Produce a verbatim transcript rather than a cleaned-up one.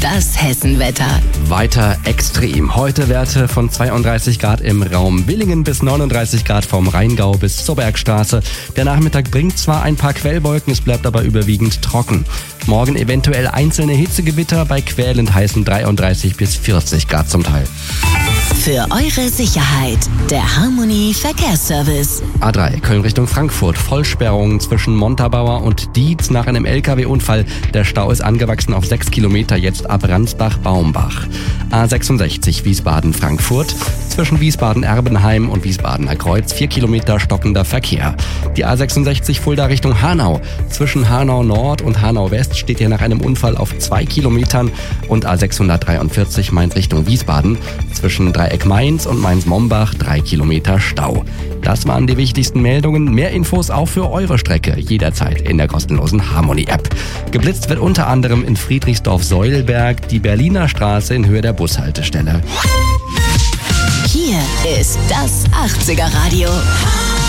Das Hessenwetter. Weiter extrem. Heute Werte von zweiunddreißig Grad im Raum Willingen bis neununddreißig Grad vom Rheingau bis zur Bergstraße. Der Nachmittag bringt zwar ein paar Quellwolken, es bleibt aber überwiegend trocken. Morgen eventuell einzelne Hitzegewitter bei quälend heißen dreiunddreißig bis vierzig Grad zum Teil. Für eure Sicherheit, der Harmony Verkehrsservice. A drei, Köln Richtung Frankfurt. Vollsperrung zwischen Montabaur und Dietz nach einem L K W-Unfall. Der Stau ist angewachsen auf sechs Kilometer, jetzt ab Ransbach-Baumbach. A sechsundsechzig, Wiesbaden-Frankfurt. Zwischen Wiesbaden-Erbenheim und Wiesbadener Kreuz vier Kilometer stockender Verkehr. Die A sechsundsechzig Fulda Richtung Hanau. Zwischen Hanau Nord und Hanau West steht hier nach einem Unfall auf zwei Kilometern. Und A sechshundertdreiundvierzig Mainz Richtung Wiesbaden. Zwischen Dreieck Mainz und Mainz-Mombach drei Kilometer Stau. Das waren die wichtigsten Meldungen. Mehr Infos auch für eure Strecke jederzeit in der kostenlosen Harmony-App. Geblitzt wird unter anderem in Friedrichsdorf-Säulberg die Berliner Straße in Höhe der Bushaltestelle. Hier ist das achtziger Radio.